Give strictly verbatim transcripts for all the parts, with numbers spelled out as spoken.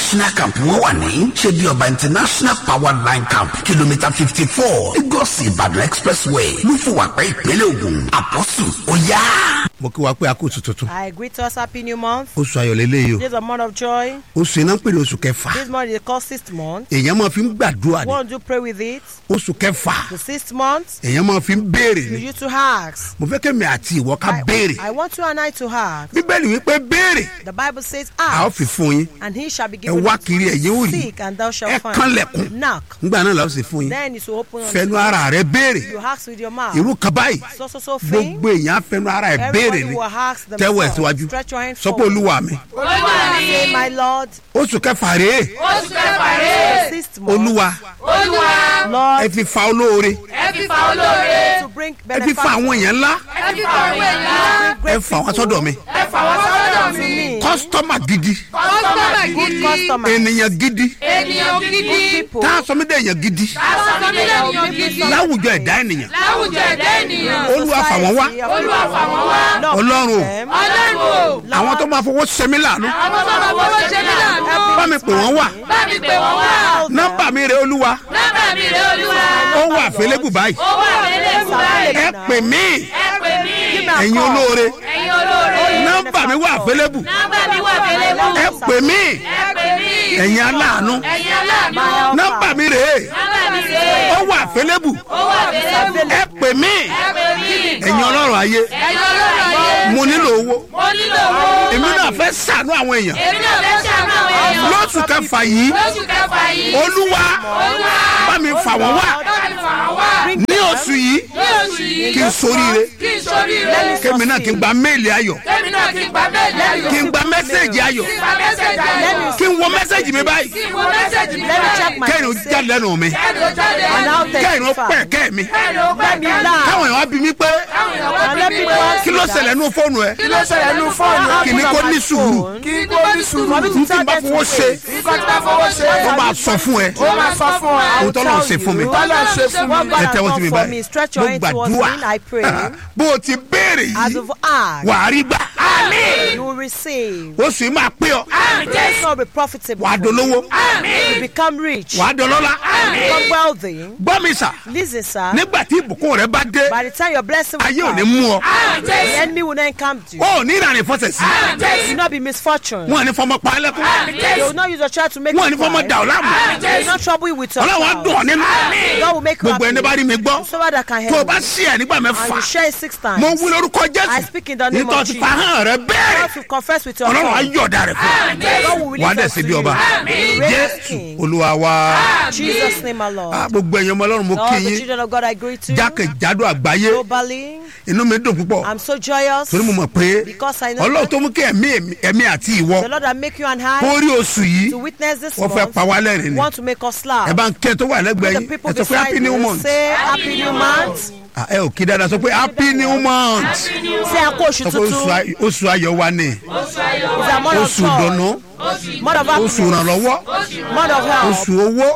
international camp wọ́n wà ní ṣe bí ọba international power line camp kìlómítà fifty four Lagos Ìbàdàn expressway lúfùwàpẹ́ ìpínlẹ̀ Ògùn àpọ́sù ó yá. mo kí wa pé a kò tún tuntun. I greet us happy new month. oṣù ayọ̀ lélẹ́yìí o. This is a month of joy. oṣù iná ń pè ní oṣù kẹfà. This month is called sixth month. èèyàn máa fi ń gbàdúrà ni. Won't you pray with it? oṣù kẹfà. The sixth month. èèyàn máa fi ń béèrè You ni. used to ask. mo fẹ́ kẹ́mi àti ìwọ ká I, béèrè. I want you and I to ask. bíbélì wípé béèrè. The Bible says a ó ask. fi fún yín. And he shall be ẹ given. wá kiri ẹ̀yin ó rí. Seek and thou shalt ẹ find. kànlẹ̀kùn. Knock. nígbà náà la ó sì fún yín. Then it will open unto fẹnu you. ara rẹ béèrè. You ask with your mouth. irú kan báyìí. So so so thing. gbogbo èèyàn á fẹnu ara ẹ béèrè Everybody ni. will ask tẹ́wọ́ ẹ̀ themselves. síwájú. Stretch your hand sọ pé forward. olúwa mi. Say, my Lord. oṣù kẹfà rèé. oṣù kẹfà rèé. Sixth month. olúwa olúwa ẹ Lord. fi fa olóore. ẹ fi fa olóore. To bring ẹ fi fa àwọn èèyàn ńlá. ẹ fi fa àwọn èèyàn. ẹ fa àwọn sọ́dọ̀ mi. ẹ fà wọ́n sọ́dọ̀ mi. kọ́sítọ́mà gidi. kọ́sítọ́mà Good gidi. customer. ènìyàn gidi. ènìyàn Good gidi. people. tá a sọ mí dé èèyàn gidi. asọ́nilẹ̀ ènìyàn gidi. láwùjọ ẹ̀dá ènìyàn. láwùjọ ẹ̀dá ènìyàn. olúwa fà wọ́n wá. olúwa fà wọ́n wá. ọlọ́run o. ọlọ́run o. àwọn tó máa fowó sẹ́mi láàánú. àwọn tó máa fọwọ́ ṣe mí láàánú. bá mi pè wọ́n wá. bá mi pè wọ́n wá. nọ́mbà mi rè olúwa. nọ́mbà mi rè olúwa. ó wà fẹ́lẹ́bù báyìí. ó wà lélẹ́kùn báyìí. ẹ pè mí. ẹ pè mí. ẹ̀yin olóore. ẹ̀yin olóore. nọ́mbà mi wà fẹ́lẹ́bù. nọ́mbà mi wà lélẹ́kùn. ẹ pè mí. ẹ pè mí. ẹ̀yin aláàánú. ẹ̀yin aláàánú. nọ́mbà mi rè nọ́mbà mi rè é. ó wà fẹ́lẹ́bù. ó wà lélẹ́kùn. ẹ pè mí. ẹ pè mí. ẹ̀yin ọlọ́run ayé. ẹ̀yin olóore ayé. mo nílò owó. mo nílò owó. èmi náà fẹ́ ṣàánú àwọn èèyàn. èmi náà fẹ́ ṣàánú àwọn èèyàn. lóṣù kẹfà yìí lóṣù kẹfà yìí. olúwa olúwa. bá mi fà wọ́n wá. bá mi fà wọ́n wá. ní oṣù yìí ní oṣù yìí. kí n soríire. kí n soríire. kémi náà kí n gba méèlì ayọ̀. kémi náà kí n gba méèlì ayọ̀. kí n gba mẹ́sẹ̀gì ayọ̀. kí n gba mẹ́sẹ̀gì ayọ̀. kí n wo mẹ́sẹ̀gì mi báyìí. kí n wo mẹ́sẹ̀gì mi Let me báyìí. check my kẹ́hìn ó jáde lẹ́nu mi. kẹ́ni ó jáde. And I'll kẹ́hìn ó testify. pẹ̀ kẹ́ mi. kẹ́ni ó pẹ́ mi. káwọn èèyàn wá bí mi pé káwọn èèyàn wá And let bí mi people pé. ask kí ló me that. ṣẹlẹ̀ nínú fóònù ẹ. kí ló ṣẹlẹ̀ nínú fóònù. kí ni kò ní sùúrù. kí ni kò ní sùúrù. For me to n tí tell n bá them fowó to ṣe pray. nǹkan tí bá fọwọ́ ṣe. ó máa sọ fún ẹ. ó máa sọ fún ẹ. ohun tó lọ́n ṣe fún mi. Tọ́lá ṣe fún What mi. God ẹ has tẹ́wọ́ sí done mi for me, báyìí. stretch mo your hand towards me, gbàdúrà I pray. bó o ti béèrè As yìí of ask, wà á rí gbà. you will receive. oṣù yìí máa pé ọ. It's not be profitable. wà á dolówó. You become rich. wà á dọlọ́lá. Become wealthy. gbọ́ mi sà. Listen, sir. nígbà tí ìbùkún rẹ bá dé By the time your blessing will ayé ò ní come, mú ọ. the enemy will not come to you. ó ní ìrànì fọsẹ̀ sí. It will not be misfortune. wọn ò ní fọmọ pa ẹ́ lẹ́kún. They will not use your child to make wọn ò you ní fọmọ cry. dà ọ́ láàmú. They will not trouble you with your ọlọ́wọ́n á child. dùn ọ́ nínú. God will make you gbogbo ẹni bá happy. rí mi gbọ́. So that can tó o help bá you. sí ẹ̀ nígbà And mẹ́fà you share it six times. mo wí lórúkọ I jésù speak in the name nítorí of ti Jesus. fa hàn rẹ bẹ́ẹ̀ God to confess with your ọlọ́run á heart. yọ̀ọ̀dà rẹ̀ fún God will ọ. release wà á dẹ̀ us sí to bí you. ọba You reign as jésù king. olúwa wa. Jesus' name alone. Ah, gbogbo ẹ̀yin ọmọ ọlọ́run mo All kí the yín children of God, I greet you. jákèjádò àgbáyé Globally, inú mi dùn púpọ̀ I'm so joyous torí mo mọ̀ pé because I know ọlọ́run that tó mú kí ẹ̀mí ẹ̀mí àti ìwọ the Lord that make you and kó I rí oṣù yìí to witness this wọ́n fẹ́ month pa wá lẹ́rìn ni want to make us laugh. ẹ bá ń kẹ́ tó wà lẹ́gbẹ̀ẹ́ The yín people ẹ sọ pé beside happy new you month. say happy new month. Ah, ẹ ò kí dáadáa sọ pé happy new month. Say a kó oṣù sọ pé oṣù tuntun. ay- oṣù ayọ̀ wa ni It's a month of oṣù joy, dùnnú month of oṣù happiness, ìrànlọ́wọ́ month of health, oṣù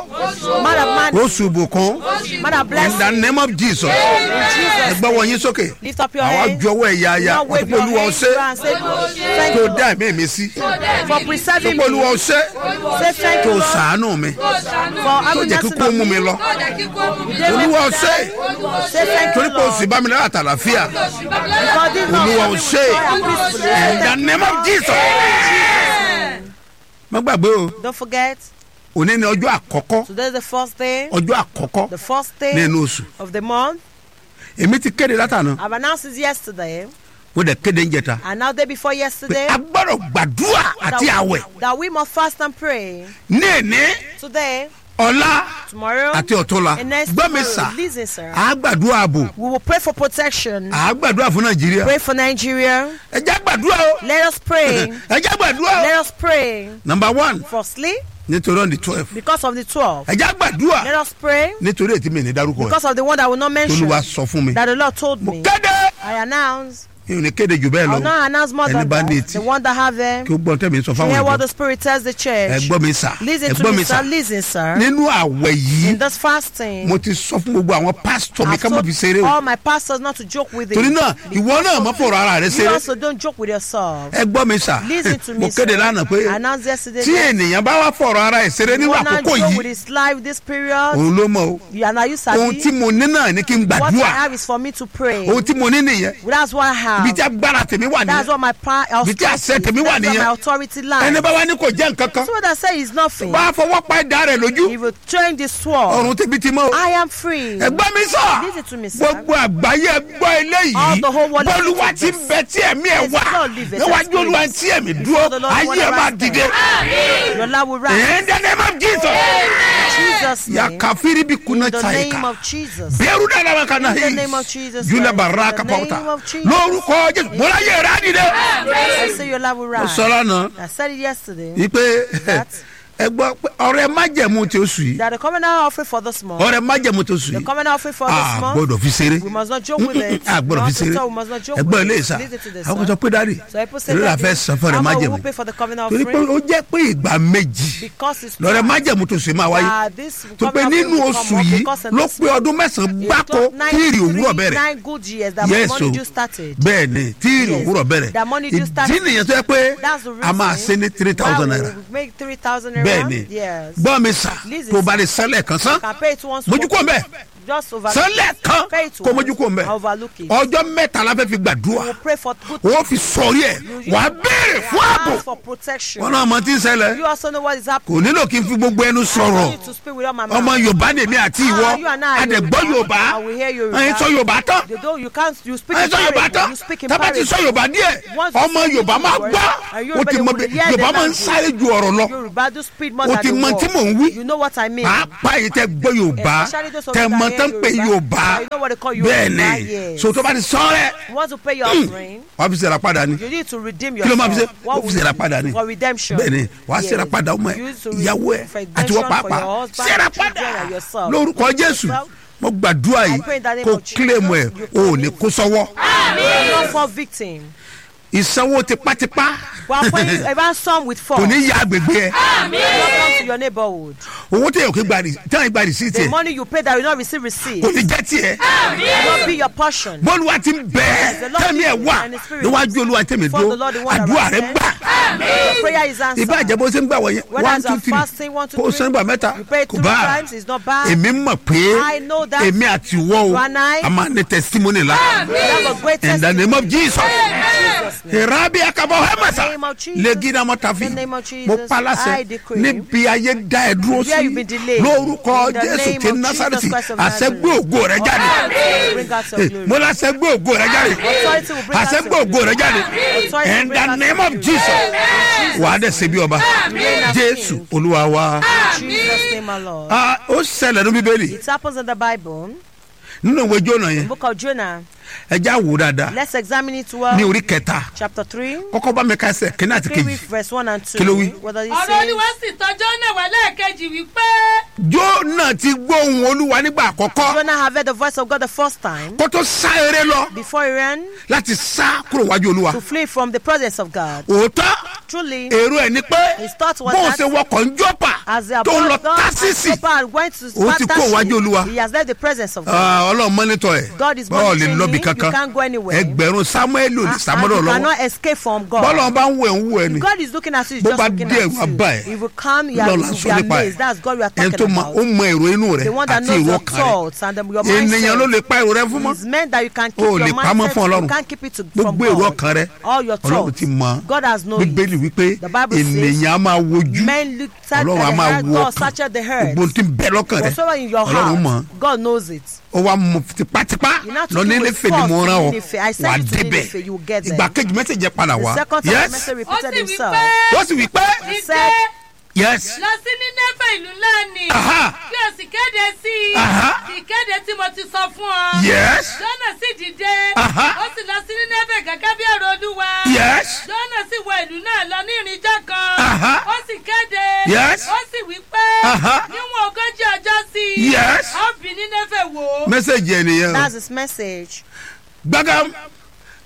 owó month of money, oṣù ìbùkún month of in the blessing. name of Jesus. In Jesus' ẹgbẹ́ wọ yín sókè Lift up your àwa hands. ju ọwọ́ ẹ̀yà ayà Now wọ́n wave tó pé your olúwa hands ọ̀sẹ̀ and say thank tó you dá ẹ̀mí mi sí for tó preserving pé olúwa me. ọ̀sẹ̀ Say thank tó you Lord, sàánú mi for tó having jẹ́ kí mercy kó on mú mi me. lọ You didn't make olúwa me ọ̀sẹ̀ die. Say thank you torí pé o sì Lord, bá mi lára àtàlàfíà because this month olúwa you ọ̀sẹ̀ have been with joy and in the peacefully. name of Jesus. má gbàgbé o Don't forget, òní ni ọjọ́ àkọ́kọ́ today is the first day, ọjọ́ àkọ́kọ́ the first day nínú oṣù of the month. èmi ti kéde látàná I've announced it yesterday, mo dẹ̀ kéde ń jẹta and now day before pé yesterday, a gbọ́dọ̀ gbàdúrà àti that, àwẹ̀ that we must fast and pray. ní èní Today, ọ̀la tomorrow, àti ọ̀túnla and next gbọ́ mi tomorrow. sà Listen, sir. á gbàdúrà ààbò We will pray for protection. á gbàdúrà fún nàìjíríà Pray for Nigeria. ẹ já gbàdúrà o Let us pray. ẹ já gbàdúrà Let o. us pray. number one Firstly, nítorí on the twelve because of the twelve. ẹ já gbàdúrà Let us pray nítorí ètí mi ní dárúkọ ẹ because of the one that I will not mention. tolúwa sọ fún mi That the Lord told mo me. kéde I announce ìrìn kéde jù bẹ́ẹ̀ I'll lọ not announce more ẹni than bá ní that. etí The one that have them. kí ó gbọ́ tẹ̀mí sọ To fáwọn hear what ẹ̀gbọ́n the Spirit tells the church. ẹ̀gbọ́n mi sà Listen to ẹ̀gbọ́n mi me, sà sir. Listen, sir. nínú àwẹ̀ yìí In this fasting, mo ti sọ fún gbogbo àwọn pásítọ̀ mi I've ká má told fi ṣeré o all my pastors not to joke with it. torí náà ìwọ náà má fọ̀rọ̀ ara rẹ You ṣeré also don't joke with yourself. ẹ̀gbọ́n mi sà Listen to mo me, kéde sir. lánàá pé I announced yesterday tí that ènìyàn bá wá fọ̀rọ̀ ara ẹ̀ ṣeré nínú you wanna àkókò joke with yìí his life this period. òun ló mọ̀ o You are now you ohun tí sabi. mo ní náà ni kí n What I gbàdúrà have is for me to pray. ohun tí mo ní nìyẹn That's what I have. ibi tí agbára tèmi wà That's nìyẹn what my power. Ibi tí àṣẹ tèmi wà That's what nìyẹn. my authority lies. ẹni bá wá ní kò jẹ́ nǹkan kan So what I say is nothing. bá a fọwọ́ pa ẹ̀dá rẹ̀ lójú He will train the sword. ọ̀run tèmi ti mọ́ o I am free. ẹ̀gbọ́n mi sọ Listen to me, sir. gbogbo àgbáyé gbọ́ All eléyìí the whole world bọ́lúwa listen ti to this. bẹ tí ẹ̀mí ẹ̀ Yes, wà Lord, live it, níwájú experience. olúwa tí ẹ̀mí dúró Before the Lord, ayé what ẹ̀ I máa rise dìde Your love will rise. in the name of Jesus Jesus' name. yakafiri bi kuna In the name taika of Jesus. bẹ́ẹ̀rù dára wa kana In the hii name of Jesus jula Christ. baraka In the name pauta of Jesus. lórúkọ Jésù mọ́lá yẹ̀ rà dìde. I say your love will rise. sọlá náà I said it yesterday. wípé That ẹ gbọ́ pé ọrẹ májẹ̀mú tí ó sùn yìí that the covenant offering for this month. ọrẹ májẹ̀mú tó sùn The yìí covenant offering for a this month. gbọ́dọ̀ fi ṣeré We must not joke with it. a gbọ́dọ̀ fi ṣeré We must not joke ẹgbẹ́ with ilé it. ìsà Listen to this. àwọn sir. sọ pé dárí So people say ìlú la that fẹ́ san fún ọrẹ how much májẹ̀mú will pay for the covenant torí pé offering? ó jẹ́ pé ìgbà méjì Because it's lọ́rẹ time májẹ̀mú tó sùn máa wáyé that this tó pé covenant nínú offering will oṣù come up yìí because in ló this pé ọdún mẹ́sàn-án It gbáko took tí ìrì òwúrọ̀ ninety-three bẹ̀rẹ̀ nine good years that Yes, money o. just started. bẹ́ẹ̀ ni tí ìrì Yes. òwúrọ̀ bẹ̀rẹ̀ That money just ìdí started. nìyẹn tó yẹ pé That's the a máa reason ṣe ní three thousand why naira we make three thousand naira. bẹ́ẹ̀ ni Yes. gbọ́ mi sà Listen, tó bá lè sẹ́lẹ̀ kan sán Can pay it once. mójú kó mbẹ́ Just over. sẹ́lẹ̀ kan Pay it kó once. mójú kó mbẹ́ Overlook it. ọjọ́ mẹ́ta la fẹ́ fi gbàdúrà We'll pray for good. wọ́n fi sọ̀rí ẹ̀ wàá béèrè fún ààbò Ask for protection. wọn náà mọ tí ń ṣẹlẹ̀ You also know what is kò happening. nílò kí n fi gbogbo ẹnu I sọ̀rọ̀ need to speak with all my ọmọ mouth. yorùbá lèmi àti ìwọ Ah, you and I are àdẹ̀gbọ́ yorùbá I will hear Yoruba. ẹ̀yin sọ yorùbá tán You don't. You can't. You speak ẹ̀yin in sọ yorùbá parable. tán You speak in tábà ti parable. sọ yorùbá díẹ̀ Once you ọmọ speak yorùbá máa Yoruba, gbọ́ and o ti Yoruba, mọ they bí will hear yorùbá the máa ń language. sáré ju ọ̀rọ̀ lọ Yoruba do speed more o than ti the mọ tí mò ń word. wí You know what I mean. pàápàá yìí tẹ gbọ́ yorùbá Especially those of tẹ you that mọ hear tán pé yorùbá You know what they call bẹ́ẹ̀ Yoruba. ni Yes. so tó bá ti sọ rẹ̀ You want to pay your offering. wàá fi ṣẹlẹ̀ padà ni You need to redeem kí ló máa fi ṣe yourself. ó What fi ṣẹlẹ̀ will padà ni for redemption. bẹ́ẹ̀ ni wàá Yes. ṣẹlẹ̀ padà ọmọ ẹ̀ You need to ìyàwó ẹ̀ for àti wọ́n redemption for pàápàá your husband, ṣẹlẹ̀ children, padà and yourself. lórúkọ jésù mo gbàdúrà yìí I pray in the name kó of Jesus, kílèmù ẹ̀ you o ò ní kó sọ́wọ́ You are not for victim. ìsanwó tipátipá But when you ever some with kò force, ní yá agbègbè ẹ̀ welcome to your neighborhood. owó tẹ̀ yóò kí gbàdí tẹ̀ yóò gbàdí sí The tiẹ̀ money you pay that will not receive receipt. kò ní jẹ́ tiẹ̀ Will not be your portion. bọ́lúwa ti ń bẹ̀ ẹ́ tẹ̀mí ẹ̀ wà níwájú olúwa tẹ̀mí dúró àdúrà rẹ̀ gbà Your prayer is answered. ìbàjẹ́ bó ṣe ń gbà wọ̀nyẹn Whether one it's two a three fasting, one, two, kó o three, sọ nígbà mẹ́ta you pay kò three bá times, it's not bad. èmi mọ̀ pé I know that. èmi àti ìwọ o You and I. a máa ní testimony la We have a great in the name of Jesus Jesus' name. ìrábí akabọ̀ hẹ́mẹ̀sà In the name of Jesus. lẹ́gídà mọ́tàfí In the name of Jesus. mo I palasẹ̀ decree. níbi ayé dá ẹ dúró Where sí you've been delayed. lórúkọ In the Jésù name ti of Násárẹ́tì Jesus Christ of àṣẹgbé Nazareth. ògo rẹ jáde Authority will bring out your glory. mo la ṣẹgbé ògo rẹ jáde Authority will bring out àṣẹgbé your ògo rẹ jáde Authority will in bring the out name your of glory. Jesus In wàá dẹ̀ ṣe bí ọba Reign as Jésù King. Olúwa wa. In Jesus' name, my Lord. Ah, ó ṣẹlẹ̀ ní bíbélì It happens in the Bible. nínú ìwé Jónà yẹn Book of Jonah. ẹ já wò dáadáa Let's examine it well. ní orí kẹta Chapter three. kọ́kọ́ bá mi ká ẹsẹ̀ kíní àti Three kejì with verse one and two. Kí ló wí? What does it ọ̀rọ̀ say? olúwa sì tọ́jọ́ náà wá lẹ́ẹ̀kejì wípé Jónà ti gbóhùn Olúwa nígbà àkọ́kọ́ Jonah have heard the voice of God the first time kó tó sá eré lọ before he ran láti sá kúrò wájú Olúwa to flee from the presence of God. òótọ́ Truly, èrò ẹ̀ ni pé his thought was bóun that ṣe wọkọ̀ ń jọ́pà as they tó ń lọ about Tásísì and went to Ó ti kó wájú Olúwa. Tarshish, he has left the presence of God. Ah, Ọlọ́run mọ́nítọ̀ ẹ̀ God is bọ́ọ̀ lè monitoring lọ́bì him. You kankan can't go anywhere. ẹgbẹ̀rún Sámúẹ́lì ò lè And sàmọ́dọ̀ you lọ́wọ́ cannot escape from God. bọ́ọ̀lù bá ń wẹ̀ ń wù ẹ̀ ni God is looking at you, he's Bó just bá looking dé at ẹ̀rù abá ẹ̀. you. He will come, you are Lọ́la you sọ will be nípa ẹ̀. amazed. That's God we are ẹni tó talking mọ about. ó mọ èrò inú rẹ̀ The one that àti knows èrò your ọkàn rẹ̀ thoughts and the, your ènìyàn ló mindset. lè pa èrò rẹ̀ fún mọ́ It's meant that you can keep O lè your pamọ́ fún mindset. Ọlọ́run. You can't keep it to, from gbogbo èrò God. ọkàn rẹ̀ All your Ọlọ́run thoughts. ti mọ̀ God has known Bíbélì it. wípé The Bible says, ènìyàn á máa wojú Men look at the Ọlọ́run á máa heart. wo God ọkàn searches the heart. gbogbo tí ń bẹ lọ́kàn rẹ̀ Whatsoever in your Ọlọ́run mọ̀ heart, God knows it. ó wá mú tipátipá You know to lọ do ní with Néfè ni mo force rán to ọ Nínéfè. I send wà you to débẹ̀ Nínéfè, you will get there. ìgbà kejì mẹ́sẹ̀jì padà The wá second time the yes message ó repeated sì himself. wípé ó sì wí pé dìde said, yes lọ sí Nínéfè ìlú ńlá ni Aha. kí o sì kéde sí i Aha. ìkéde tí mo ti sọ fún ọ. yes Jónà sì dìde Aha. ó sì lọ sí Nínéfè gẹ́gẹ́ bí ọ̀rọ̀ Olúwa. yes Jónà sì wọ ìlú náà lọ ní ìrìnjọ́ kan. Aha. Ó sì kéde. Yes. Ó sì wí pé. Aha. Níwọ̀n ogójì ọjọ́ sí i. Yes. Ó bí Nínéfè wò. mẹ́sẹ̀jì ẹ̀ nìyẹn o That's his message. gbàgàm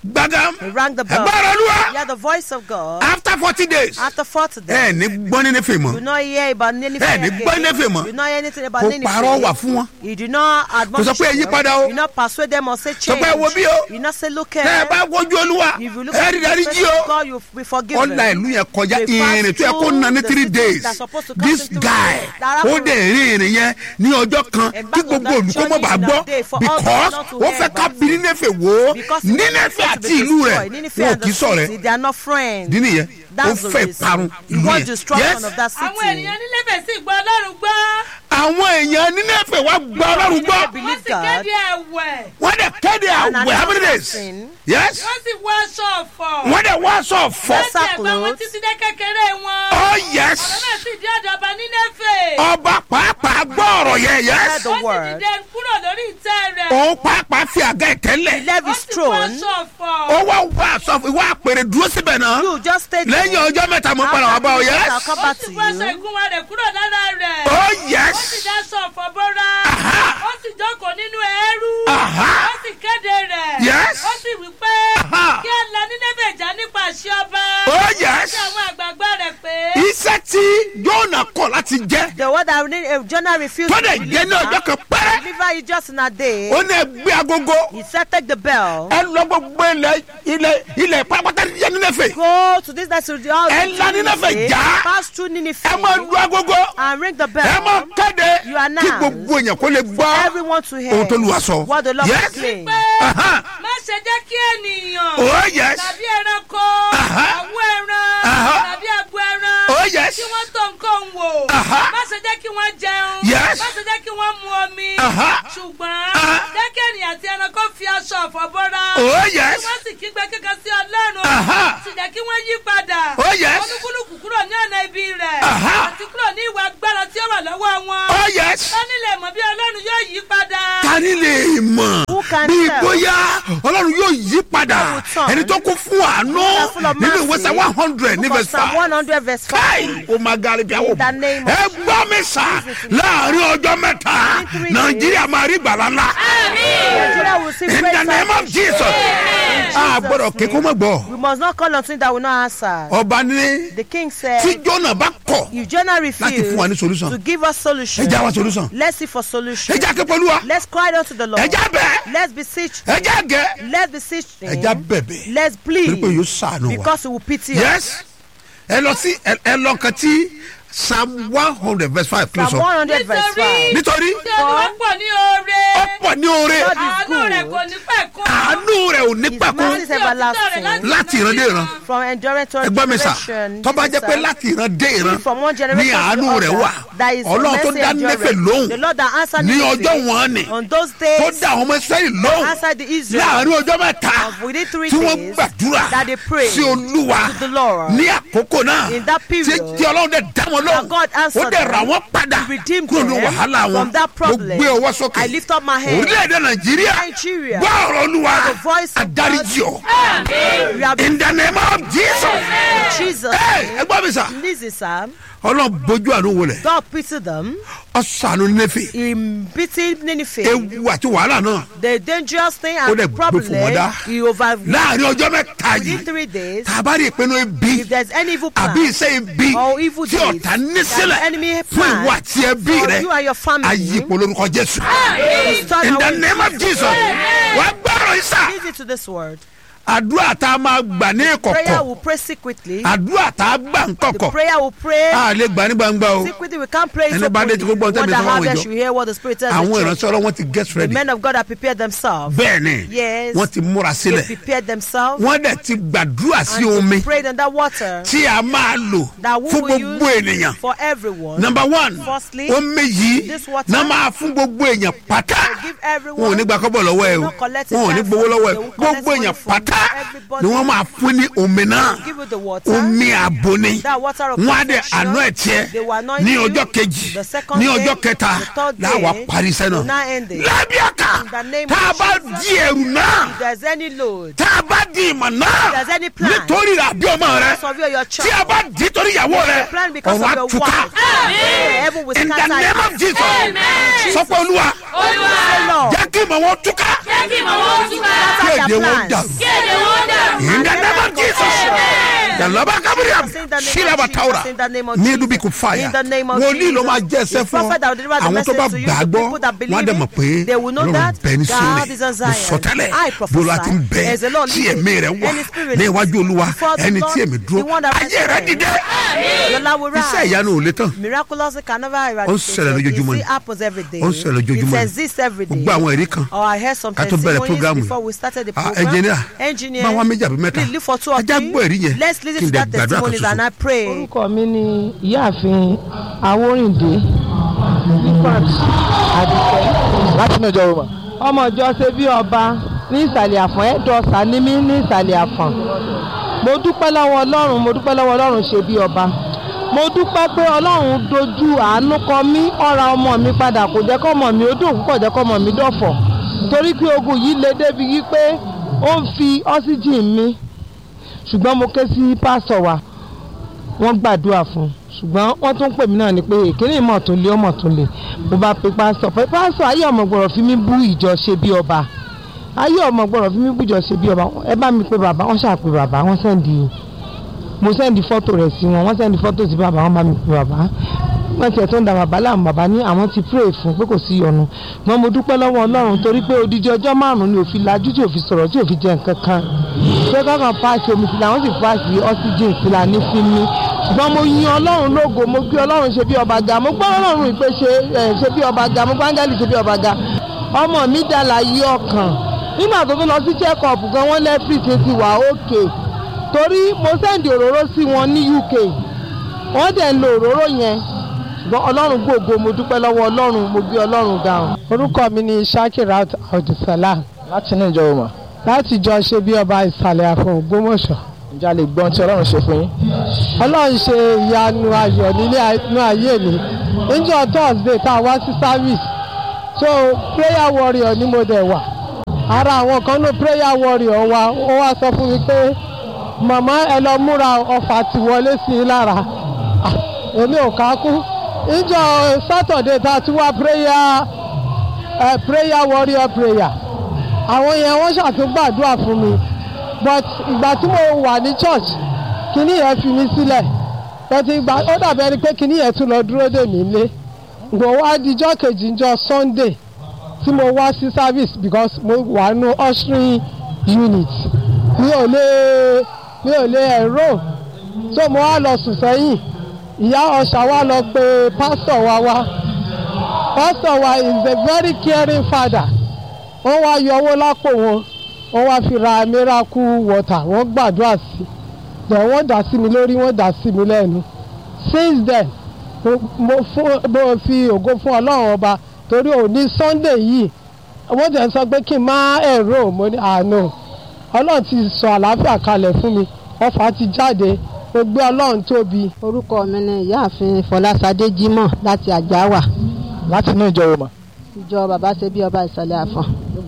gbàgàm He rang the bell. ẹgbàrún olúwa Hear the voice of God. after forty days After forty ẹ days, ní gbọ́n ní nífẹ̀ẹ́ you mọ́ do not hear about Nineveh ẹ ní again. gbọ́n nífẹ̀ẹ́ mọ́ You do not hear anything about kò Nineveh. parọ́ wà fún wọn You do not kò admonish sọ pé ẹ yí them. padà o You do not persuade them or say sọ change. pé ẹ wo bí o You do not say look tẹ ẹ here. bá wojú olúwa If you look ẹ at rí the darí face jí o of God, you will be forgiven. ọ̀la ìlú yẹn kọjá They pass ìrìn tó yẹ kó nà ní through three the days cities that are supposed to come this into guy the- ó dẹ̀ rí ìrìn yẹn ní ọjọ́ kan And kí back on gbogbo that olùkọ́ mọ̀ journey bá in gbọ́ that day for all because not to ó hear fẹ́ ká about bí it. nínéfè wò ó Because they want nínéfè to be àti ìlú rẹ̀ destroyed. Nineveh wọn ò and kì í the sọ̀rẹ́ city, they are not friends. dín nìyẹn ó That's the fẹ́ reason. parun You ìlú want yẹn destruction yes of that àwọn city. ènìyàn nílẹ̀fẹ̀ sì gbọ́ ọlọ́run gbọ́. àwọn èèyàn nínéfè wá gba ọlọ́run gbọ́ wọ́n Believe sì God. kéde ẹ̀wẹ̀. wọ́n dẹ̀ kéde And àwẹ̀ how many days announcing. yes wọ́n sì wọ aṣọ ọ̀fọ̀. wọ́n dẹ̀ wá aṣọ fọ́ láti ẹ̀gbọ́n wọn títí dé kékeré wọn. oh yes ọ̀rọ̀ náà sì di ọ̀dọ̀ ọba nínéfè. ọba pàápàá gbọ́ ọ̀rọ̀ yẹn yes the ó sì word. dìde kúrò lórí ìtẹ́ rẹ̀. òun pàápàá fi àga ìtẹ́lẹ̀ Left ó his sì wọ throne. aṣọ ọ̀fọ̀. ó wá wá aṣọ ìwà àpèrè dúró síbẹ̀ náà You just stay there. lẹ́yìn ọjọ́ mẹ́ta mo padà wá bá ọ I'll yes come ó back sì to wọ aṣọ you. ìgúnwà rẹ̀ kúrò lára rẹ̀. oh ó sì yes dá aṣọ ọ̀fọ̀ bóra. ó sì jókòó nínú eérú. Aha. ó sì kéde rẹ̀. Yes. ó sì wí pé Aha. kí ẹ la nínéfè já nípa àṣẹ ọba. oh yes àti àwọn àgbààgbà rẹ̀ pé. iṣẹ́ tí Jónà kọ̀ láti jẹ́ The word that uh, Jonah refused tó to dẹ̀ jẹ́ ní ọjọ́ kan pẹ́rẹ́ deliver it just in a day. ó ní ẹgbẹ́ agogo He said, take the bell. ẹ lọ gbogbo ilẹ̀ ilẹ̀ ilẹ̀ pápátá yẹ Nínéfè Go to this that's the all ẹ la Nínéfè já pass through Nineveh ẹ máa lu agogo and ring the ẹ bell. máa kéde You announce. kí gbogbo èèyàn kó lè gbọ́ Everyone to hear ohun tó lu wa sọ what the Lord yes proclaimed. Aha. má ṣe jẹ́ kí ènìyàn. oh yes tàbí ẹranko. Aha. àwọ̀ ẹran. Aha. tàbí agbo ẹran. oh yes kí wọ́n tó nǹkan wò. Aha. má ṣe jẹ́ kí wọ́n jẹun. Yes. má ṣe jẹ́ kí wọ́n mu omi. Aha. ṣùgbọ́n Aha. jẹ́ kí ènìyàn àti ẹranko fi aṣọ ọ̀fọ̀ bọ́ra. oh kí yes wọ́n sì kígbe kíkan sí ọlọ́run. Aha. sì jẹ́ kí wọ́n yí padà. Oh, yes. olúkúlùkù kúrò ní ọ̀nà ibi rẹ̀. Aha. àti kúrò ní ìwà agbára tí ó wà lọ́wọ́ wọn. oh yes sọ́ni lè mọ̀ bí ọlọ́run yóò yí padà. tani lè mọ̀ Who can bí tell? bóyá ọlọ́run yóò yí padà God will turn. ẹni tó kún fún àánú God full of nínú ìwé mercy. Psalm one hundred ní Book of verse Psalm five one hundred verse káì five. ó máa gari bí àwọn In the name of ẹ gbọ́ mi sà láàrin ọjọ́ mẹ́ta In three Nàìjíríà máa rí gbàlá ńlá Nigeria will see in great the name of salvation. Jesus a gbọ́dọ̀ kí kó mọ̀ gbọ́ We must not call on things that will not answer. ọba ní The king tí said, Jónà bá kọ̀ if Jonah láti fún wa ní refused solution to give us solution, ẹ já wa solution let's see for ẹ solution. já ké pẹ̀lú wa Let's cry out to the Lord. ẹ já bẹ́ẹ̀ Let's beseech ẹ him. já gẹ́ Let's beseech ẹ já him. bẹ̀bẹ̀ Let's torí pé plead yóò ṣàánú wa. because he will pity us. yes ẹ lọ sí ẹ ẹ lọ kan tí Psalm one hundred verse five kí ló Psalm sọ one hundred verse five. nítorí tí olúwa pọ̀ ní oore. ọ̀pọ̀ ní oore God is àánú rẹ̀ good. kò ní pẹ̀kun. àánú rẹ̀ ò ní His pẹ̀kun mercy is everlasting. láti ìran dé ìran From endurance to ẹgbọ́n mi sà generation. tó bá jẹ́ pé láti ìran dé ìran From one ní generation to àánú the rẹ̀ other, wà that is ọlọ́run tó mercy dá and Néfè endurance. lóhùn The Lord that answered ní Nineveh ọjọ́ wọn ni on those tó days dá àwọn ọmọ Ísírẹ́lì lóhùn answered the Israel láàrin ọjọ́ mẹ́ta of within three tí wọ́n days gbàdúrà that they prayed sí Olúwa to the Lord. ní àkókò náà In that tí period, tí ọlọ́run dẹ̀ dá wọn lóhùn that God answered ó dẹ̀ rà them, wọ́n padà He redeemed kúrò ní them wàhálà wọn from that mo problem. gbé ọwọ́ sókè I lift up my hand. orílẹ̀-èdè Nàìjíríà Nigeria. gbọ́ ọ̀rọ̀ Olúwa The voice of àdáríjì ọ́ We have in the name of Jesus. Jesus. ẹ gbọ́ mi sà Listen, sir. ọlọ́run bójú àánú wọlé God pity them. ọ̀sánú Néfè He pitied Nineveh. ewu àti wàhálà náà The dangerous thing Ó and dẹ̀ the gbé problem fún wọn dá. he over láàrin ọjọ́ mẹ́ta within yìí three days. tàbárí ìpinnu ibi If there's any evil plan àbí iṣẹ́ ibi or evil tí deeds ọ̀tá ní that sílẹ̀ the enemy fún planned ìwọ àti ẹbí for rẹ you and your family, ayípo lórúkọ Jésù it's turned in the away. name of Jesus wàá gbọ́rọ̀ ìsà Listen to this word. àdúrà tá a máa gbà ní Prayer ìkọ̀kọ̀ will pray secretly. àdúrà tá a gbà ń The kọ̀kọ̀ prayer will pray a lè gbà ní gbangba o secretly. We can't pray it Ẹni bá dé tí kò gbọ́ openly. What tẹ́mi the sọ fún àwọn harvest ìjọ. should hear what the Spirit tells àwọn the church. ìránṣẹ́ ọlọ́run ti get The ready men of God have prepared themselves. bẹ́ẹ̀ ni Yes. wọ́n ti múra They sílẹ̀ prepared themselves wọ́n dẹ̀ ti gbàdúrà sí and omi they prayed on that water tí a máa lò that we fún will gbogbo use ènìyàn. for everyone. number one Firstly, omi yìí this water náà máa fún gbogbo èèyàn pátá will give everyone. wọn ò ní gba kọ́bọ̀ lọ́wọ́ ẹ o not collect wọn ò ní it gbowó lọ́wọ́ ẹ they will collect gbogbo èèyàn money from pátá everybody. ni wọ́n máa fún ní omi náà Give you the water. omi àbò ni That water of wọ́n á dẹ̀ protection. àná ẹ̀ tiẹ̀ They will anoint ní you. ọjọ́ kejì The second ní day, ọjọ́ kẹta the third day, láwa parí iṣẹ́ will náà not end it. lábíàkà In the name tá a of bá Jesus. di ẹrù náà If there's any load, tá a bá di ìmọ̀ náà there's any plan, nítorí àbí ọmọ rẹ because of you or your tí a child, bá di torí ìyàwó rẹ plan because ọ̀run of your àtúkà wife, heaven will in the scatter name it. of Jesus sọ pé Olúwa Say, Lord, jẹ́ kí ìmọ̀ wọn túká jẹ́ kí ìmọ̀ wọn túká. Kéde wọn dàrú. Kéde wọn dàrú. In the name of Jesus. Yalaba Gabriel. Shilaba Taura. Nedu bi ku fire. Wòlíì ló máa jẹ́ ẹsẹ̀ fún ọ. Àwọn tó bá gbàgbọ́ wọ́n á dẹ̀ mọ̀ pé Ọlọ́run bẹ ní Síónì. Mo sọ tẹ́lẹ̀ bolo àti ń bẹ tí ẹ̀mí rẹ̀ wà ní iwájú Olúwa ẹni tí ẹ̀mí dúró. Ayé rẹ̀ dìde. Iṣẹ́ ìyanu ò lè tán. Miraculously can never eradicate. Ó ń ṣẹlẹ̀ lójoojúmọ́ ni. It happens every day. Ó ń ṣẹlẹ̀ lójoojúmọ́ ni. It exists every day. Gbogbo àwọn ẹ̀rí kan. Oh, I heard some ká tó bẹ̀rẹ̀ testimonies programu. before we started the Ah, program. engineer. Engineer. Bá wa méjì àbí mẹ́ta. Please look for two or Ajá three. gbọ́ ẹ̀rí yẹn. Let's listen to that testimonies and I pray. Orúkọ mi ni Ìyáàfin Awórìndé Rifat Àdìsẹ́ láti inú ìjọ Roma. Ọmọ ìjọ ṣe bí ọba ní ìsàlẹ̀ àfọ̀n ẹ̀dọ́sà ní mí ní ìsàlẹ̀ àfọ̀n. Mo dúpẹ́ lọ́wọ́ Ọlọ́run, mo dúpẹ́ lọ́wọ́ Ọlọ́run ṣe bí ọba. Mo dúpẹ́ pé Ọlọ́run dojú àánú kọ mí, ọ̀ra ọmọ mi padà, kò jẹ́ kọ́ ọmọ mi ó dùn, kò jẹ́ kọ́ ọmọ mi dọ̀fọ̀. Torí pé ogun yìí le débi wípé ó ń fi ọ́síjìn mi. Ṣùgbọ́n mo ké sí pásítọ̀ wa, wọ́n gbàdúrà fún un. Ṣùgbọ́n wọ́n tún pè mí náà ni pé èkéyìn mọ̀ tó lé ọmọ tó lé. Mo bá pe pásítọ̀ pé pásítọ̀ ayé ọmọ gbọ́dọ̀ fi mí bú ìjọ ṣe bí ọba. Ayé ọmọ gbọ́dọ̀ fi mí bú ìjọ ṣe bí ọba. Ẹ bá mi pe bàbá, wọ́n ṣàpè bàbá, wọ́n sẹ́ndì mo sẹ́ndì fọ́tò rẹ̀ sí wọn, wọ́n sẹ́ndì fọ́tò sí bàbá, wọ́n bá mi pe bàbá. Wọ́n ti ẹ̀ tó ń da bàbá láàmú, bàbá ní àwọn ti pray fún pé kò sí ọ̀nà. Wọ́n mo dúpẹ́ lọ́wọ́ Ọlọ́run torí pé odidi ọjọ́ márùn-ún ni òfin lajú tí òfin sọ̀rọ̀ tí òfin jẹ nǹkan kan. Ṣé kankan páàsì omi sílá, wọ́n sì páàsì oxygen sílá ní fínmi. Ṣùgbọ́n mo yin Ọlọ́run lógo, mo gbé Ọlọ́run ṣe bí ọba ga, mo gbọ́ Ọlọ́run ìpè ṣe ṣe bí ọba ga, mo gbọ́ áńgẹ́lì ṣe bí ọba ga. Ọmọ mi dá láyé ọkàn. Nígbà tó tún lọ sí check up gan, wọ́n lẹ́pìtì ti wà ókè. Torí mo sẹ́ndì òróró sí wọn ní U K. Wọ́n dẹ̀ ń lo òróró yẹn. Ṣùgbọ́n Ọlọ́run gbogbo mo dúpẹ́ lọ́wọ́ Ọlọ́run, mo gbé Ọlọ́run ga. Orúkọ mi ni Shakirat Abdulsalam láti inú ìjọ Roma. Láti jọ ṣe bí ọba ìsàlẹ̀ àfọ̀n Ògbómọ̀ṣọ́. Ǹjẹ́ a lè gbọ́n tí Ọlọ́run ṣe fún yín? Ọlọ́run ṣe ìyanu ayọ̀ nílé inú ayé mi. Níjọ́ Thursday tá a wá sí service. So prayer warrior ni mo dẹ̀ wà. Ara àwọn kan ló prayer warrior wa, ó wá sọ fún mi pé màmá ẹ lọ múra ọfà ti wọlé sí i lára. Èmi ò ká kú. Níjọ́ Saturday tá a ti wá prayer uh, prayer warrior prayer. Àwọn yẹn wọ́n ṣàtúngbàdúrà fún mi. But ìgbà tí mo wà ní church kíní yẹn fi mí sílẹ̀. But ìgbà ó dàbí ẹni pé kíní yẹn tún lọ dúró dè mí lé. Gbò wá dijọ́ kejì njọ́ Sunday tí mo wá sí service because mo wà nínú ushering unit. Mi ò lè mi ò lè enroll. So mo wá lọ sùn sẹ́yìn. Ìyá ọ̀ṣà wa lọ pé pastor wa wá. Pastor wa is a very caring father. Wọ́n wá yọ owó lápò wọn. Wọ́n wá fi ra miracle water. Wọ́n gbàdúrà sí. Then wọ́n dà sí mi lórí, wọ́n dà sí mi lẹ́nu. Since then, mo fi ògo fún Ọlọ́run ọba torí òní Sunday yìí. Wọ́n tẹ̀ sọ pé kí n má ẹ̀rọ mo ní àánú. Ọlọ́run ti sọ àlàáfíà kalẹ̀ fún mi. Ọfà ti jáde. Mo gbé Ọlọ́run tóbi. Orúkọ mi ni Ìyáàfin Fọláṣadé Jímọ̀ láti Àjáwà. Láti inú ìjọ Roma. Ìjọ bàbá ṣe bí ọba ìsàlẹ̀ àfọ̀n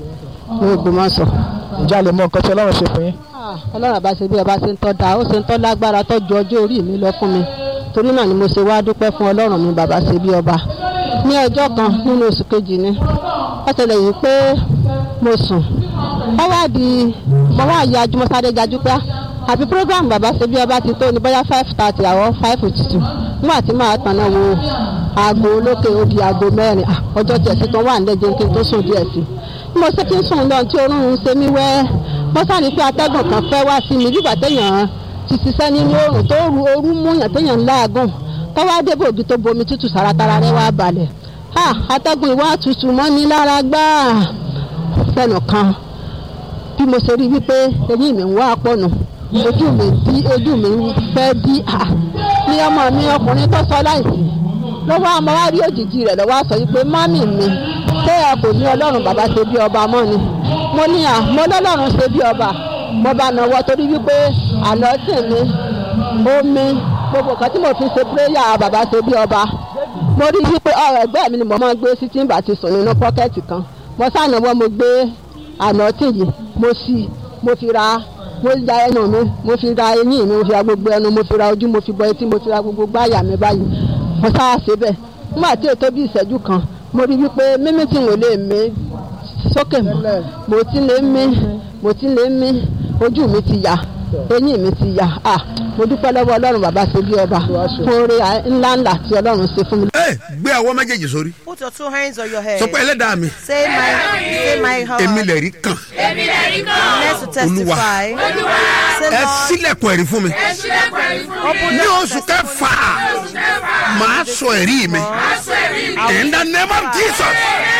ní Ògbómọ̀ṣọ́. Ǹjẹ́ a lè mọ nǹkan tí Ọlọ́run ṣe fún yín? Ọlọ́run àbá ṣe bí ọba ṣe ń tọ́ da, ó ṣe ń tọ́ lágbára tó ju ọjọ́ orí mi lọ fún mi. Torí náà ni mo ṣe wá dúpẹ́ fún Ọlọ́run mi bàbá ṣe bí ọba. Ní ọjọ́ kan nínú oṣù kejì ni ó ṣẹlẹ̀ yìí pé mo sùn. Ó wá di mo wá yájú mo sáré jájú pé àbí program bàbá ṣe bí ọba ti tó ní bóyá five thirty àwọ̀ five fifty two. Nígbà tí màá tàn náà wo aago olókè ó di aago mẹ́rin. Ọjọ́ tiẹ̀ sí tán wà nílẹ̀ kí n tó sùn díẹ̀ sí. Mo ṣe kí n sùn lọ tí oorun ń ṣe mí wẹ́. Mo sáré pé atẹ́gùn kan fẹ́ wá sí mi nígbà téèyàn ti ṣiṣẹ́ nínú oòrùn tó ru ooru múyàn téèyàn láàgùn. Tó wá dé bòbí tó bomi tútù sáratara rẹ̀ wá balẹ̀. Atẹ́gùn ìwà tútù mọ́ mi lára gbáà. Fẹ́nu kan bí mo ṣe rí wípé eyín mi ń wá pọ̀nù. Ojú mi bí ojú mi fẹ́ bí ní ọmọ mi ọkùnrin tó sọ láìsí. Lọ́wọ́ àmọ́ wá rí òjijì rẹ̀ lọ́wọ́ sọ wípé mọ́mì mi ṣé ẹ kò ní Ọlọ́run bàbá ṣe bí ọba mọ́ ni. Mo ní à mo lọ́lọ́run ṣe bí ọba. Mo bá náwó torí wípé àná tì mí omi gbogbo kan tí mo fi ṣe pírẹ́yà bàbá ṣe bí ọba. Mo rí wípé ọ̀rọ̀ ẹgbẹ́ mi ni mo máa ń gbé sí tí ń bá ti sùn nínú pọ́kẹ́ẹ̀tì kan. Mo sànàwọ́ mo gbé àná tì yìí mo sì mo fi ra mo ya ẹnu mi mo fi ra eyín mi mo fi ra gbogbo ẹnu mo fi ra ojú mo fi bọ etí mo fi ra gbogbo gbáyà mi báyìí. Mo sáà ṣe bẹ́ẹ̀ nígbà tí ètò bí ìṣẹ́jú kan mo rí wípé mímí tí mo lè mí sókè mọ́ mo ti lè mí mo ti lè mí ojú mi ti yá eyín mi ti yá ah mo dúpẹ́ lọ́wọ́ ọlọ́run bàbá ṣe bí ọba fún oore ńlá ńlá tí ọlọ́run ṣe fún mi. ẹ gbé àwọn méjèèjì sórí. Put your two hands on your head. sọ pé ẹlẹ́dàá mi. Say my, say my heart. èmi lè rí kàn. èmi lè rí kan. Let's to testify. Olúwa. Say ẹ Lord, sílẹ̀kùn ẹ̀rí fún mi. ẹ ṣílẹ̀kùn ẹ̀rí fún mi. open ní your oṣù kẹfà oṣù kẹfà. màá sọ ẹ̀rí mi. aṣọ ẹ̀rí mi. in the name of Jesus.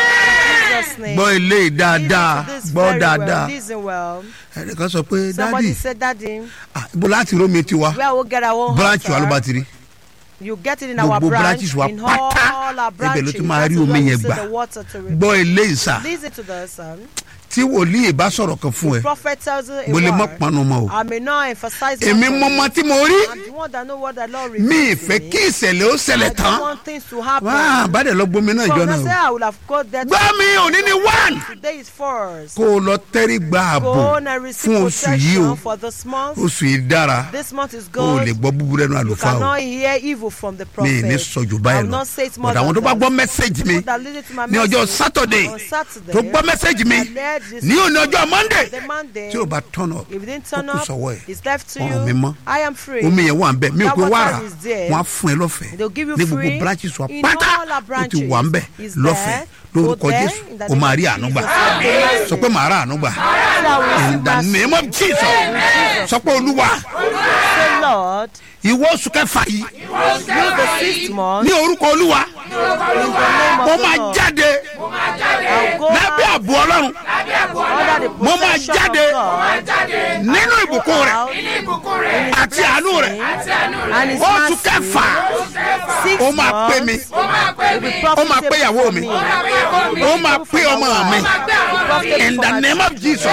Jesus' name. gbọ́ ilé dáadáa Listen to this gbọ́ very well. dáadáa. Listen well. ẹnìkan sọ pé Somebody dádì said, Daddy, ah, ibo láti rómi tiwa where we get our own branch wa ló bá house, ti rí. you get it in our gbogbo branch, branches wa in all pátá our ibẹ̀ branches. ló ti máa That rí is omi where we yẹn see gbà. the water to gbọ́ ilé ìsà Listen to the son. tí wòlíì bá sọ̀rọ̀ kan fún ẹ Prophet tells you a mo lè mọ́ word. panu mọ́ o. I may not emphasize èmi much on mọ́mọ́ it. tí mo rí I'm the one that know what the Lord mi reveals to ìfẹ́ me. kí ìṣẹ̀lẹ̀ ó ṣẹlẹ̀ I don't tán. want things to happen. wá àbádẹ́ lọ gbomi náà So ìjọ I náà say o. I will have got that. gbọ́ mi òní ni one Today is first. kó o lọ tẹ́rí gba Go ààbò on and receive fún oṣù yìí o. protection for this month. oṣù yìí dára This month is o ò lè good. gbọ́ búburú lẹ́nu You àlùfáà o. cannot hear evil from the mi prophet. ní sọjù I báyìí will lọ not say it more bọ̀dà àwọn tó than bá that. gbọ́ mẹ́sẹ̀gì mi People that listen to my ní ọjọ́ message sátọ̀dé on Saturday, tó gbọ́ mẹ́sẹ̀gì mi I led this ní òní ọjọ́ mọ́ndé the Monday. tí o bá turn up If you didn't ó turn kù up, sọ́wọ́ ẹ̀ it's left to ọ̀run mi you. mọ́ I am free. omi yẹn wà ń bẹ̀ mi ò That pé water wàrà is there. wọ́n á fún ẹ lọ́fẹ̀ẹ́ They'll give you ní gbogbo free branches wa in pátá all our ó ti branches. wà ń bẹ̀ It's lọ́fẹ̀ẹ́ there. lórúkọ Go there Jésù in the o name máa of rí àánú gbà Jesus. sọ pé màá rà àánú gbà in the name of Jesus sọ pé olúwa Say, Lord, ìwọ oṣù kẹfà yìí you the sixth month, ní orúkọ olúwa in the name mo of máa the Lord, jáde I'll go lábẹ́ out àbò ọlọ́run under the mo máa protection jáde of God, nínú ìbùkún rẹ̀ out in His àti àánú rẹ̀ blessing and His oṣù mercy. kẹfà Six ó máa pè mí months will be ó máa pè profitable ìyàwó for mi me. ó máa pè ọmọ mi in the name of Jesus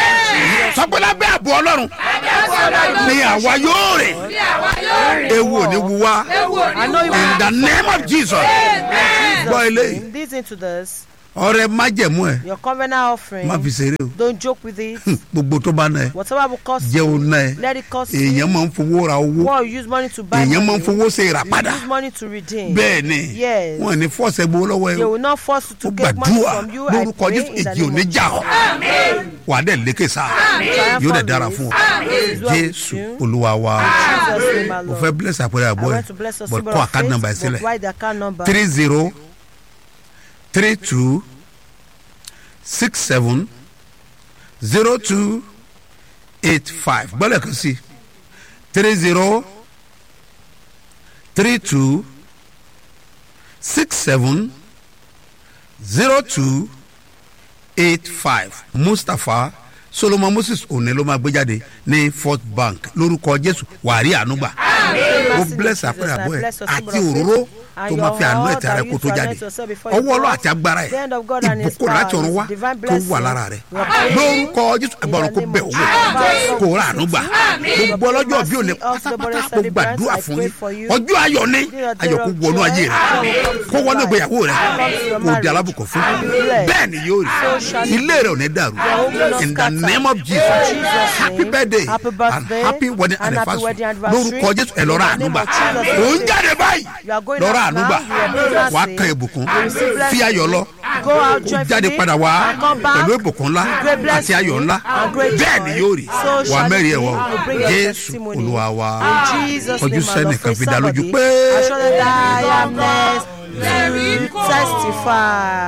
sọ pé lábẹ́ àbò ọlọ́run ni àwa yóò rìn ewu ò ní wu wá I know you in the name of Jesus gbọ́ eléyìí listen to this. ọrẹ májẹ̀mú ẹ̀ Your covenant offering, má fi ṣeré o don't joke with it. gbogbo tó bá ná ẹ Whatever will cost jẹ́ o you, ná ẹ let it cost èèyàn you. máa ń fowó ra owó What you use money to buy èèyàn máa ń money, fowó ṣe ìràpadà you use money to redeem. bẹ́ẹ̀ ni Yes. wọ́n ní fọ́ọ̀sì gbowó lọ́wọ́ ẹ They o will not force you ó to get money gbàdúrà from you. I lórúkọ pray Jésù in the èjì ò name ní of jà ọ́ wà á dẹ̀ lékè sáà yóò dẹ̀ dára fún ọ Jésù Olúwa wa Jesus' name, my mo Lord. fẹ́ bless àpẹẹrẹ I àbọ̀ ẹ̀ want to bless your but symbol kọ́ of account faith, number ẹ̀ but sílẹ̀ write the account number. three zero three two six seven zero two eight five gbọ́dọ̀ kan sí three zero three two six seven zero two eight five Mustapha Solomon Moses òní ló máa gbé jáde ní First Bank lórúkọ Jésù wàrí ànúgbà ó bless àpẹẹrẹ àbọ̀ ẹ̀ àti òróró tó máa fi àánú ẹ̀tẹ̀ rẹ kó tó jáde ọwọ́ ọlọ́ àti agbára ẹ̀ ìbùkún láti ọ̀run wá kó wà lára rẹ̀ lórúkọ Jésù agbára kó bẹ̀ owó kó rà ànúgbà gbogbo ọlọ́jọ́ bí òní pátápátá kó gbàdúrà fún yín ọjọ́ ayọ̀ ní ayọ̀ kó wọnú ayé rẹ̀ kó wọnú ìgbéyàwó rẹ̀ kó di alábùkún fún bẹ́ẹ̀ ni yóò rí ilé rẹ̀ ò ní dàrú in the name of Jesus happy birthday and happy wedding anniversary lórúkọ Jésù ẹ̀ lọ́ra ànúgbà òun jáde báyìí lọ́ra ànúgbà wà á kan ìbùkún fi ayọ̀ lọ ó jáde padà wá pẹ̀lú ìbùkún ńlá àti ayọ̀ ńlá bẹ́ẹ̀ ni yóò rí wà á mẹ́rin ẹ̀ wọ̀ Jésù Olúwa wa ojú sẹ́nìkan fi dá lójú pé. Testify.